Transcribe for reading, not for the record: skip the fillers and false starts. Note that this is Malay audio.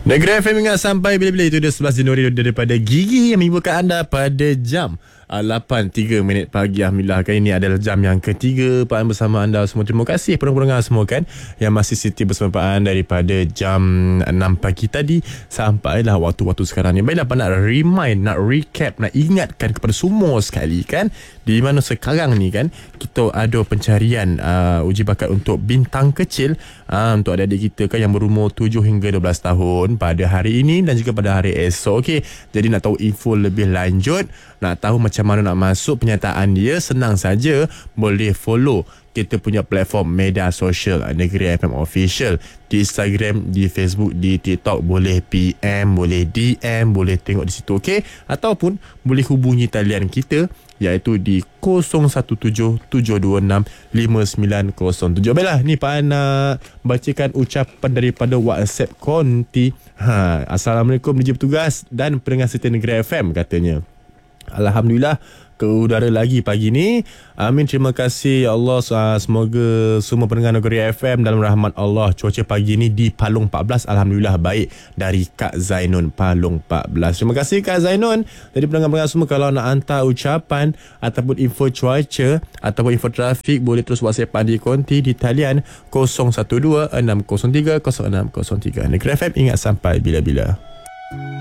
Negeri FM ingat sampai bila-bila. Itu dia 11 Januari daripada Gigi yang menghiburkan anda pada jam 8.03 pagi. Alhamdulillah, kali ini adalah jam yang ketiga Pak An bersama anda semua. Terima kasih pendengar semua kan yang masih setia bersama Pak An daripada jam 6 pagi tadi sampailah waktu-waktu sekarang ni. Baiklah Pak, nak remind, nak recap, nak ingatkan kepada semua sekali kan, di mana sekarang ni kan kita ada pencarian uji bakat untuk bintang kecil untuk adik-adik kita kan yang berumur 7 hingga 12 tahun pada hari ini dan juga pada hari esok. Okey, jadi nak tahu info lebih lanjut, nak tahu macam mana nak masuk penyataan dia, senang saja, boleh follow kita punya platform media sosial Negeri FM Official di Instagram, di Facebook, di TikTok. Boleh PM, boleh DM, boleh tengok di situ, okey, ataupun boleh hubungi talian kita iaitu di 0177265907. Baiklah, ni Pak An nak bacakan ucapan daripada WhatsApp konti. Assalamualaikum DJ Petugas dan pendengar setia Negeri FM, katanya. Alhamdulillah ke udara lagi pagi ni. Amin, terima kasih ya Allah. Semoga semua pendengar Negeri FM dalam rahmat Allah. Cuaca pagi ni di Palung 14 alhamdulillah baik. Dari Kak Zainun, Palung 14. Terima kasih Kak Zainun. Jadi pendengar-pendengar semua, kalau nak hantar ucapan ataupun info cuaca ataupun info trafik, boleh terus WhatsApp di konti di talian 0126030603. Negeri FM ingat sampai bila-bila.